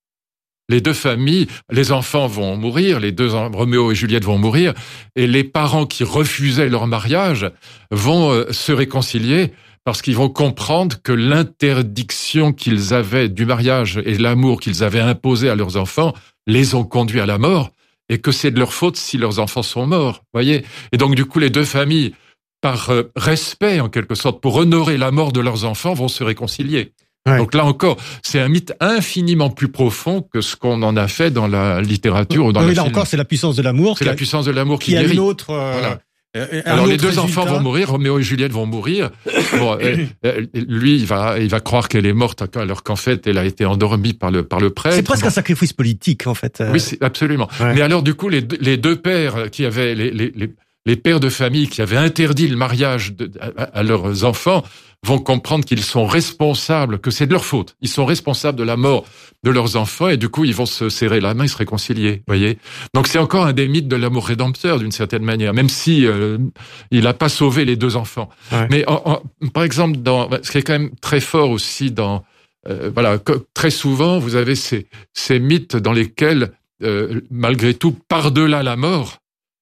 Speaker 1: Les deux familles, les enfants vont mourir, les deux Roméo et Juliette vont mourir, et les parents qui refusaient leur mariage vont euh, se réconcilier parce qu'ils vont comprendre que l'interdiction qu'ils avaient du mariage et l'amour qu'ils avaient imposé à leurs enfants les ont conduits à la mort, et que c'est de leur faute si leurs enfants sont morts, voyez. Et donc du coup, les deux familles, par euh, respect en quelque sorte, pour honorer la mort de leurs enfants, vont se réconcilier. Ouais. Donc là encore, c'est un mythe infiniment plus profond que ce qu'on en a fait dans la littérature ou dans
Speaker 2: oui,
Speaker 1: le
Speaker 2: là
Speaker 1: film.
Speaker 2: encore, c'est la puissance de l'amour.
Speaker 1: C'est la a, puissance de l'amour qui, qui guérit.
Speaker 2: A une autre, euh,
Speaker 1: voilà.
Speaker 2: euh,
Speaker 1: Alors les deux
Speaker 2: résultat.
Speaker 1: enfants vont mourir, Roméo et Juliette vont mourir. Bon, euh, euh, lui, il va, il va croire qu'elle est morte alors qu'en fait, elle a été endormie par le par le prêtre.
Speaker 2: C'est presque
Speaker 1: bon.
Speaker 2: un sacrifice politique, en fait.
Speaker 1: Oui, c'est absolument. Ouais. Mais alors, du coup, les les deux pères qui avaient les les les les pères de famille qui avaient interdit le mariage de, à, à leurs enfants vont comprendre qu'ils sont responsables, que c'est de leur faute. Ils sont responsables de la mort de leurs enfants et du coup, ils vont se serrer la main et se réconcilier. Voyez. Donc, c'est encore un des mythes de l'amour rédempteur d'une certaine manière, même si euh, il n'a pas sauvé les deux enfants. Ouais. Mais en, en, par exemple, dans ce qui est quand même très fort aussi dans euh, voilà, très souvent, vous avez ces ces mythes dans lesquels euh, malgré tout, par-delà la mort,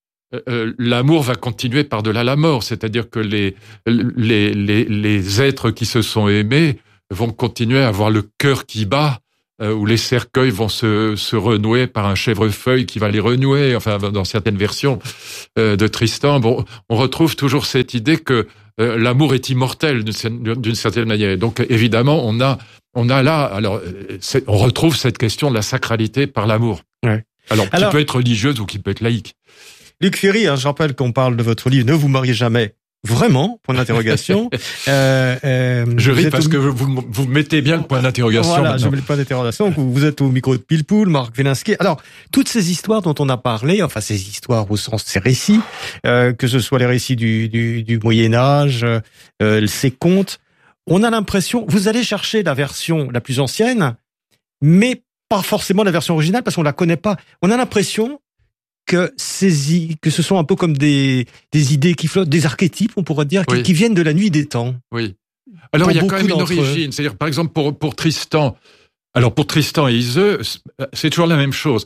Speaker 1: Euh, l'amour va continuer par-delà la mort, c'est-à-dire que les, les les les êtres qui se sont aimés vont continuer à avoir le cœur qui bat, euh, où les cercueils vont se se renouer par un chèvrefeuille qui va les renouer. Enfin, dans certaines versions euh, de Tristan, bon, on retrouve toujours cette idée que euh, l'amour est immortel d'une, d'une certaine manière. Donc, évidemment, on a on a là, alors, on retrouve cette question de la sacralité par l'amour.
Speaker 2: Ouais.
Speaker 1: Alors, qui
Speaker 2: alors,
Speaker 1: peut être religieuse ou qui peut être laïque.
Speaker 2: Luc Ferry, hein, je rappelle qu'on parle de votre livre « Ne vous mariez jamais ». Vraiment, point d'interrogation.
Speaker 1: euh, euh, je ris parce au... que vous vous mettez bien le point d'interrogation.
Speaker 2: Voilà,
Speaker 1: maintenant.
Speaker 2: je mets le point d'interrogation. Donc vous êtes au micro de Pilpoul, Marc Wielinski. Alors, toutes ces histoires dont on a parlé, enfin ces histoires au sens de ces récits, euh, que ce soit les récits du, du, du Moyen-Âge, euh, ces contes, on a l'impression, vous allez chercher la version la plus ancienne, mais pas forcément la version originale parce qu'on la connaît pas. On a l'impression que ces que ce sont un peu comme des des idées qui flottent, des archétypes, on pourrait dire, qui, oui. qui viennent de la nuit des temps.
Speaker 1: Oui. Alors pour il y a quand même une origine, c'est-à-dire par exemple pour pour Tristan. Alors pour Tristan et Iseux, c'est toujours la même chose.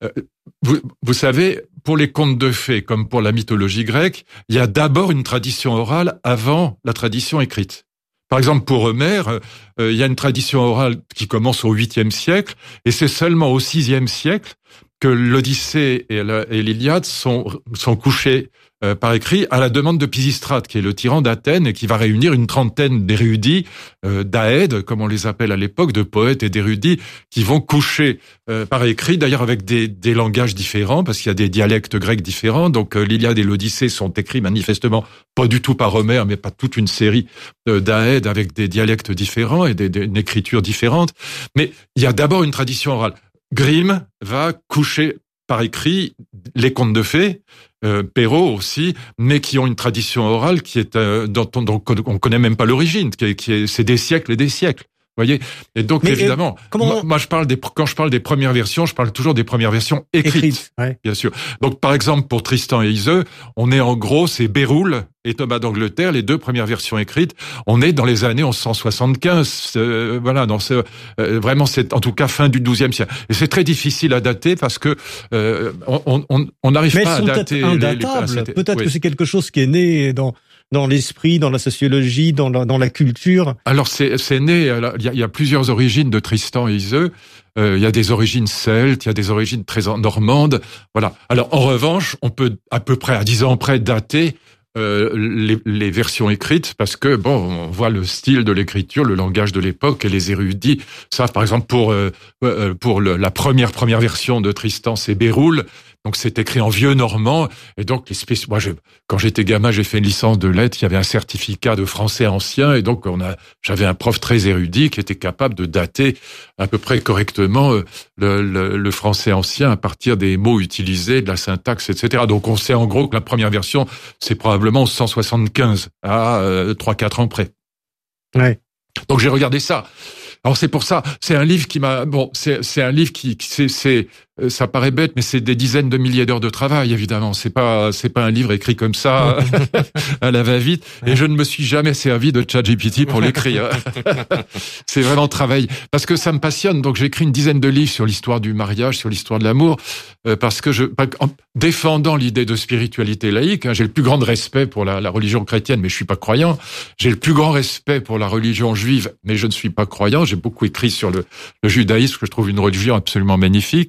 Speaker 1: Vous vous savez, pour les contes de fées comme pour la mythologie grecque, il y a d'abord une tradition orale avant la tradition écrite. Par exemple, pour Homère, euh, il y a une tradition orale qui commence au huitième siècle, et c'est seulement au sixième siècle que l'Odyssée et, la, et l'Iliade sont, sont couchés euh, par écrit à la demande de Pisistrate, qui est le tyran d'Athènes et qui va réunir une trentaine d'érudits, euh, d'aèdes, comme on les appelle à l'époque, de poètes et d'érudits, qui vont coucher euh, par écrit, d'ailleurs avec des, des langages différents, parce qu'il y a des dialectes grecs différents. Donc euh, l'Iliade et l'Odyssée sont écrits manifestement pas du tout par Homère, mais par toute une série euh, d'aèdes avec des dialectes différents et des, des, une écriture différente. Mais il y a d'abord une tradition orale. Grimm va coucher par écrit les contes de fées, euh, Perrault aussi, mais qui ont une tradition orale qui est euh, dont on, dont on connaît même pas l'origine, qui est, qui est c'est des siècles et des siècles. Voyez. Et donc mais évidemment, euh, comment... moi, moi je parle des quand je parle des premières versions, je parle toujours des premières versions écrites, Écrite, ouais. Bien sûr. Donc par exemple pour Tristan et Iseux, on est en gros c'est Béroul et Thomas d'Angleterre, les deux premières versions écrites. On est dans les années onze cent soixante-quinze, euh, voilà, dans ce euh, vraiment c'est en tout cas fin du douzième siècle. Et c'est très difficile à dater parce que euh, on on n'arrive pas à dater.
Speaker 2: Mais elles sont peut-être indatables. Peut-être oui. que c'est quelque chose qui est né dans dans l'esprit, dans la sociologie, dans la, dans la culture.
Speaker 1: Alors c'est c'est né. Il y a, il y a plusieurs origines de Tristan et Iseux. Euh, il y a des origines celtes, il y a des origines très normandes. Voilà. Alors en revanche, on peut à peu près à dix ans près dater euh, les, les versions écrites parce que bon, on voit le style de l'écriture, le langage de l'époque et les érudits savent. Par exemple pour euh, pour le, la première première version de Tristan, c'est Béroul. Donc c'est écrit en vieux normand et donc les spéc... moi je... quand j'étais gamin j'ai fait une licence de lettres, il y avait un certificat de français ancien et donc on a j'avais un prof très érudit qui était capable de dater à peu près correctement le, le, le français ancien à partir des mots utilisés, de la syntaxe, et cetera. Donc on sait en gros que la première version c'est probablement cent soixante-quinze à euh, trois quatre ans près.
Speaker 2: Ouais.
Speaker 1: Donc j'ai regardé ça. Alors c'est pour ça, c'est un livre qui m'a bon, c'est c'est un livre qui, qui c'est c'est ça paraît bête, mais c'est des dizaines de milliers d'heures de travail évidemment. C'est pas c'est pas un livre écrit comme ça à la va-vite. Et je ne me suis jamais servi de ChatGPT pour l'écrire. C'est vraiment travail parce que ça me passionne. Donc j'ai écrit une dizaine de livres sur l'histoire du mariage, sur l'histoire de l'amour, euh, parce que je en défendant l'idée de spiritualité laïque, hein, j'ai le plus grand respect pour la, la religion chrétienne, mais je suis pas croyant. J'ai le plus grand respect pour la religion juive, mais je ne suis pas croyant. J'ai beaucoup écrit sur le, le judaïsme, que je trouve une religion absolument magnifique.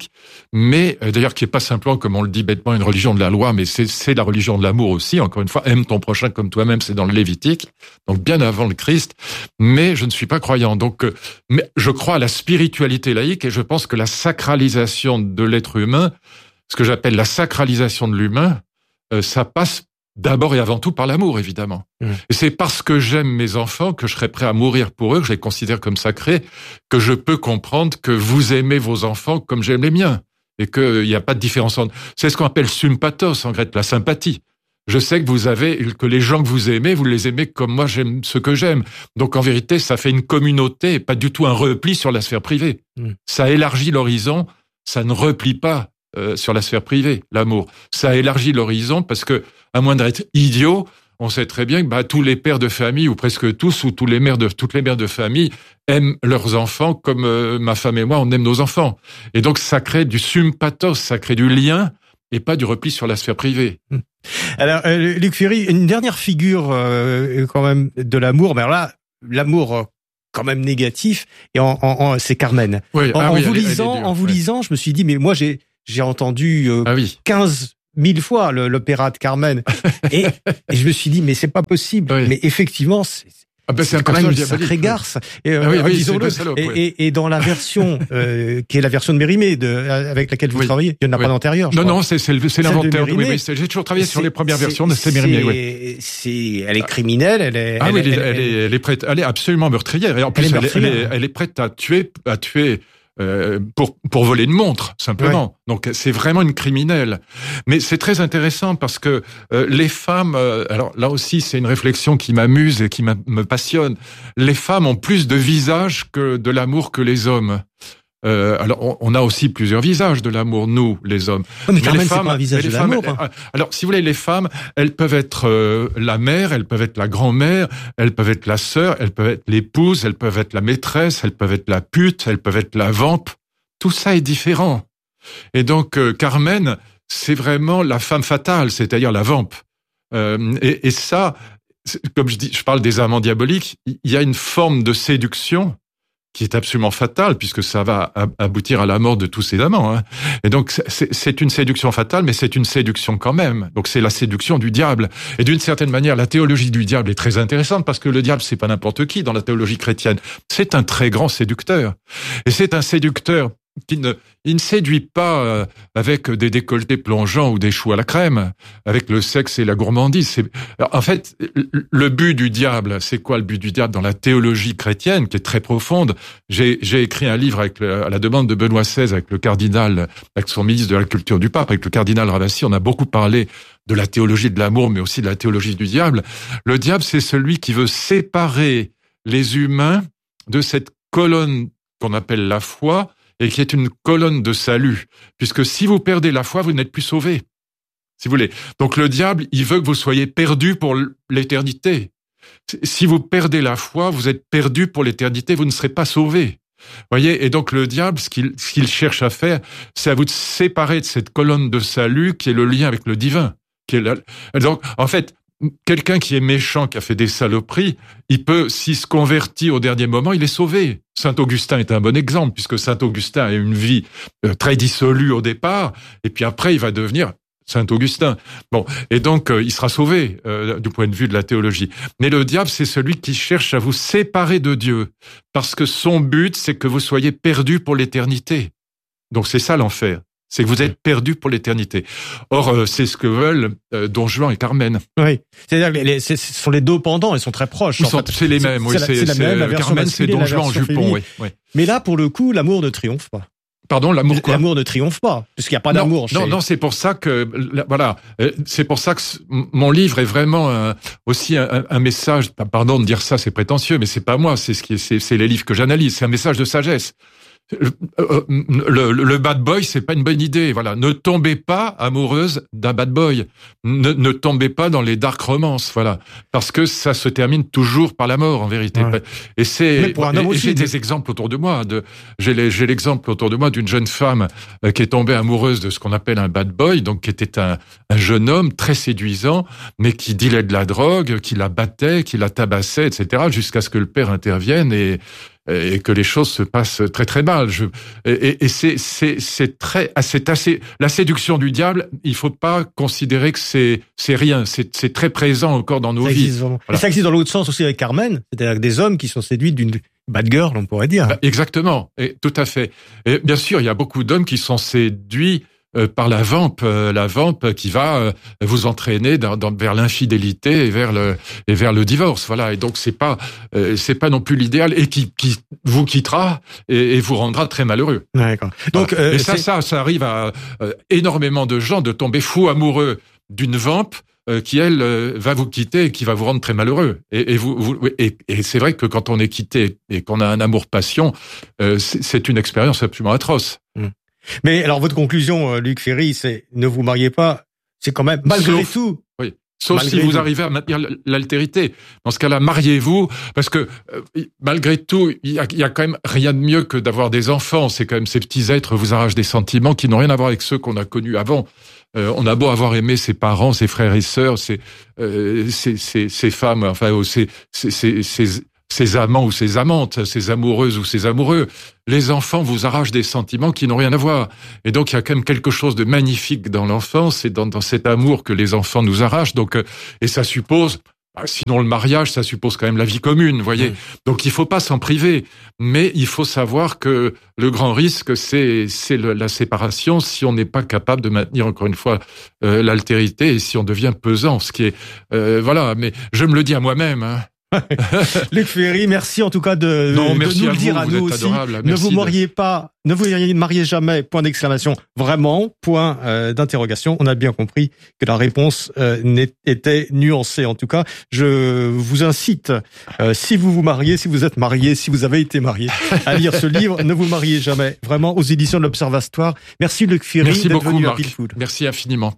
Speaker 1: mais euh, d'ailleurs qui est pas simplement, comme on le dit bêtement, une religion de la loi, mais c'est, c'est la religion de l'amour aussi. Encore une fois, aime ton prochain comme toi-même, c'est dans le Lévitique, donc bien avant le Christ. Mais je ne suis pas croyant, donc euh, mais je crois à la spiritualité laïque et je pense que la sacralisation de l'être humain, ce que j'appelle la sacralisation de l'humain, euh, ça passe d'abord et avant tout par l'amour, évidemment. Mmh. Et c'est parce que j'aime mes enfants, que je serais prêt à mourir pour eux, que je les considère comme sacrés, que je peux comprendre que vous aimez vos enfants comme j'aime les miens. Et qu'il n'y a pas de différence entre... C'est ce qu'on appelle sympathos, en grec, la sympathie. Je sais que vous avez, que les gens que vous aimez, vous les aimez comme moi j'aime ceux que j'aime. Donc en vérité, ça fait une communauté et pas du tout un repli sur la sphère privée. Mmh. Ça élargit l'horizon, ça ne replie pas euh, sur la sphère privée, l'amour. Ça élargit l'horizon parce que, à moins d'être idiot, on sait très bien que bah, tous les pères de famille, ou presque tous, ou tous les mères de, toutes les mères de famille aiment leurs enfants comme euh, ma femme et moi, on aime nos enfants. Et donc ça crée du sympathos, ça crée du lien, et pas du repli sur la sphère privée.
Speaker 2: Alors, euh, Luc Ferry, une dernière figure euh, quand même de l'amour, mais alors là, l'amour euh, quand même négatif, et en, en, en, c'est Carmen.
Speaker 1: Oui,
Speaker 2: en
Speaker 1: ah
Speaker 2: en
Speaker 1: oui,
Speaker 2: vous
Speaker 1: elle,
Speaker 2: lisant,
Speaker 1: elle est dure,
Speaker 2: en vous
Speaker 1: ouais.
Speaker 2: lisant, je me suis dit, mais moi j'ai j'ai entendu euh,
Speaker 1: ah oui.
Speaker 2: quinze mille fois le, l'opéra de Carmen, et, et je me suis dit, mais c'est pas possible. Oui. Mais effectivement, c'est
Speaker 1: Ah ben c'est,
Speaker 2: c'est quand même une sacrée garce. Et, euh,
Speaker 1: ah oui, oui,
Speaker 2: disons-le.
Speaker 1: Salope,
Speaker 2: et,
Speaker 1: ouais.
Speaker 2: et, et dans la version euh, qui est la version de Mérimée, de, avec laquelle vous oui. travaillez, il n'y en a oui. pas d'antérieure.
Speaker 1: Non,
Speaker 2: crois.
Speaker 1: non, c'est, c'est, c'est l'inventaire. Oui, oui, c'est, j'ai toujours travaillé sur les premières
Speaker 2: c'est,
Speaker 1: versions de c'est Mérimée.
Speaker 2: Oui. C'est, elle est criminelle, elle est.
Speaker 1: Ah
Speaker 2: elle,
Speaker 1: oui,
Speaker 2: elle,
Speaker 1: elle,
Speaker 2: elle,
Speaker 1: elle, est, elle est prête. Elle est absolument meurtrière. Et en plus, elle est, elle, est, elle est prête à tuer, à tuer. Euh, pour pour voler une montre simplement. Ouais. Donc c'est vraiment une criminelle. Mais c'est très intéressant parce que euh, les femmes, euh, alors là aussi c'est une réflexion qui m'amuse et qui me passionne. Les femmes ont plus de visages que de l'amour que les hommes. Euh, alors, on, on a aussi plusieurs visages de l'amour, nous, les hommes.
Speaker 2: Oui, mais, mais Carmen, les femmes, c'est pas un visage de
Speaker 1: femmes,
Speaker 2: l'amour. Hein.
Speaker 1: Alors, si vous voulez, les femmes, elles peuvent être euh, la mère, elles peuvent être la grand-mère, elles peuvent être la sœur, elles peuvent être l'épouse, elles peuvent être la maîtresse, elles peuvent être la pute, elles peuvent être la vampe. Tout ça est différent. Et donc, euh, Carmen, c'est vraiment la femme fatale, c'est-à-dire la vampe. Euh, et, et ça, comme je dis, je parle des amants diaboliques, il y a une forme de séduction qui est absolument fatale, puisque ça va aboutir à la mort de tous ces amants. Hein. Et donc, c'est, c'est une séduction fatale, mais c'est une séduction quand même. Donc, c'est la séduction du diable. Et d'une certaine manière, la théologie du diable est très intéressante, parce que le diable, c'est pas n'importe qui dans la théologie chrétienne. C'est un très grand séducteur. Et c'est un séducteur qui ne, il ne séduit pas euh, avec des décolletés plongeants ou des choux à la crème, avec le sexe et la gourmandise. C'est, en fait, le but du diable, c'est quoi le but du diable dans la théologie chrétienne, qui est très profonde? J'ai, j'ai écrit un livre avec le, à la demande de Benoît seize, avec le cardinal, avec son ministre de la Culture du Pape, avec le cardinal Ravasi. On a beaucoup parlé de la théologie de l'amour, mais aussi de la théologie du diable. Le diable, c'est celui qui veut séparer les humains de cette colonne qu'on appelle la foi, et qui est une colonne de salut, puisque si vous perdez la foi, vous n'êtes plus sauvé, si vous voulez. Donc le diable, il veut que vous soyez perdus pour l'éternité. Si vous perdez la foi, vous êtes perdus pour l'éternité, vous ne serez pas sauvés. Voyez, et donc le diable, ce qu'il, ce qu'il cherche à faire, c'est à vous séparer de cette colonne de salut qui est le lien avec le divin. Qui est la... Donc, en fait, quelqu'un qui est méchant, qui a fait des saloperies, il peut, s'il se convertit au dernier moment, il est sauvé. Saint Augustin est un bon exemple, puisque Saint Augustin a une vie euh, très dissolue au départ, et puis après, il va devenir Saint Augustin. Bon, et donc, euh, il sera sauvé euh, du point de vue de la théologie. Mais le diable, c'est celui qui cherche à vous séparer de Dieu, parce que son but, c'est que vous soyez perdus pour l'éternité. Donc, c'est ça l'enfer. C'est que vous êtes perdus pour l'éternité. Or, euh, c'est ce que veulent euh, Don Juan et Carmen.
Speaker 2: Oui, c'est-à-dire que les, c'est, ce sont les deux pendants, ils sont très proches.
Speaker 1: Ils sont, c'est les mêmes, oui.
Speaker 2: C'est, c'est, c'est la même, la version
Speaker 1: Carmen, c'est Don Juan en jupon, oui, oui.
Speaker 2: Mais là, pour le coup, l'amour ne triomphe pas.
Speaker 1: Pardon, l'amour quoi?
Speaker 2: L'amour ne triomphe pas, puisqu'il n'y a pas
Speaker 1: non,
Speaker 2: d'amour. Chez...
Speaker 1: Non, non, c'est pour ça que, voilà, c'est pour ça que mon livre est vraiment un, aussi un, un message, pardon de dire ça, c'est prétentieux, mais c'est pas moi, c'est ce qui est, c'est, c'est les livres que j'analyse, c'est un message de sagesse. Le, le, le bad boy, c'est pas une bonne idée. Voilà, ne tombez pas amoureuse d'un bad boy. Ne, ne tombez pas dans les dark romances. Voilà, parce que ça se termine toujours par la mort en vérité. Ouais. Et c'est. Et, et j'ai des exemples autour de moi. De, j'ai, les, j'ai l'exemple autour de moi d'une jeune femme euh, qui est tombée amoureuse de ce qu'on appelle un bad boy, donc qui était un, un jeune homme très séduisant, mais qui dealait de la drogue, qui la battait, qui la tabassait, et cetera, jusqu'à ce que le père intervienne et et que les choses se passent très très mal. Je, et, et c'est c'est c'est très c'est assez la séduction du diable. Il faut pas considérer que c'est c'est rien. C'est c'est très présent encore dans nos
Speaker 2: ça
Speaker 1: vies.
Speaker 2: Existe voilà. Et ça existe dans l'autre sens aussi avec Carmen, c'est-à-dire des hommes qui sont séduits d'une bad girl, on pourrait dire.
Speaker 1: Bah, exactement, et tout à fait. Et bien sûr, il y a beaucoup d'hommes qui sont séduits euh, par la vampe, euh, la vampe qui va euh, vous entraîner dans, dans, vers l'infidélité et vers le et vers le divorce. Voilà. Et donc c'est pas euh, c'est pas non plus l'idéal et qui qui vous quittera et, et vous rendra très malheureux.
Speaker 2: D'accord. Donc
Speaker 1: voilà.
Speaker 2: euh,
Speaker 1: et ça
Speaker 2: c'est...
Speaker 1: ça ça arrive à euh, énormément de gens de tomber fous amoureux d'une vampe. Euh, qui elle euh, va vous quitter et qui va vous rendre très malheureux. Et, et vous, vous et, et c'est vrai que quand on est quitté et qu'on a un amour passion, euh, c'est, c'est une expérience absolument atroce.
Speaker 2: Mmh. Mais alors votre conclusion, Luc Ferry, c'est ne vous mariez pas. C'est quand même malgré
Speaker 1: Sauf,
Speaker 2: tout.
Speaker 1: Oui. Sauf
Speaker 2: malgré
Speaker 1: si vous
Speaker 2: tout.
Speaker 1: arrivez à maintenir l'altérité. Dans ce cas-là, mariez-vous, parce que euh, malgré tout, il y a, y a quand même rien de mieux que d'avoir des enfants. C'est quand même ces petits êtres vous arrachent des sentiments qui n'ont rien à voir avec ceux qu'on a connus avant. Euh, on a beau avoir aimé ses parents, ses frères et sœurs, ses, euh, ses, ses, ses femmes, enfin, ses, ses, ses, ses, ses amants ou ses amantes, ses amoureuses ou ses amoureux. Les enfants vous arrachent des sentiments qui n'ont rien à voir. Et donc, il y a quand même quelque chose de magnifique dans l'enfance et dans, dans cet amour que les enfants nous arrachent. Donc, euh, et ça suppose... Sinon, le mariage, ça suppose quand même la vie commune, vous voyez. Mmh. Donc, il faut pas s'en priver. Mais il faut savoir que le grand risque, c'est, c'est le, la séparation si on n'est pas capable de maintenir, encore une fois, euh, l'altérité et si on devient pesant, ce qui est... Euh, voilà, mais je me le dis à moi-même, hein.
Speaker 2: Luc Ferry, merci en tout cas de,
Speaker 1: non,
Speaker 2: de
Speaker 1: merci
Speaker 2: nous
Speaker 1: à
Speaker 2: le dire
Speaker 1: vous,
Speaker 2: à
Speaker 1: vous
Speaker 2: nous
Speaker 1: êtes
Speaker 2: aussi.
Speaker 1: Adorable.
Speaker 2: Ne
Speaker 1: merci
Speaker 2: vous
Speaker 1: de...
Speaker 2: mariez pas, ne vous mariez jamais, point d'exclamation, vraiment, point euh, d'interrogation. On a bien compris que la réponse euh, était nuancée. En tout cas, je vous incite, euh, si vous vous mariez, si vous êtes marié, si vous avez été marié, à lire ce livre, Ne vous mariez jamais, vraiment aux éditions de l'Observatoire. Merci Luc Ferry
Speaker 1: merci
Speaker 2: d'être
Speaker 1: beaucoup,
Speaker 2: venu
Speaker 1: Marc.
Speaker 2: à Pile Poule.
Speaker 1: Merci infiniment.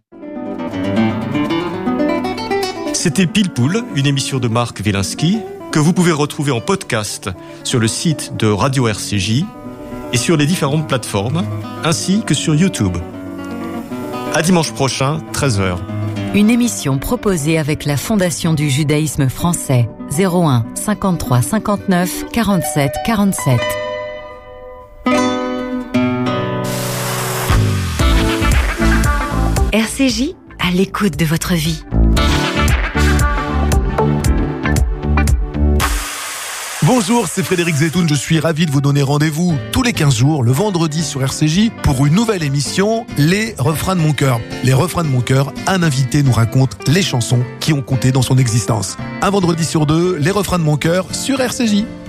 Speaker 2: C'était Pile Poule, une émission de Marc Wielinski, que vous pouvez retrouver en podcast sur le site de Radio R C J et sur les différentes plateformes, ainsi que sur YouTube. À dimanche prochain, treize heures.
Speaker 3: Une émission proposée avec la Fondation du judaïsme français, zéro un cinquante-trois cinquante-neuf quarante-sept quarante-sept. R C J, à l'écoute de votre vie.
Speaker 4: Bonjour, c'est Frédéric Zetoun, je suis ravi de vous donner rendez-vous tous les quinze jours, le vendredi sur R C J, pour une nouvelle émission, Les Refrains de mon cœur. Les Refrains de mon cœur, un invité nous raconte les chansons qui ont compté dans son existence. Un vendredi sur deux, Les Refrains de mon cœur sur R C J.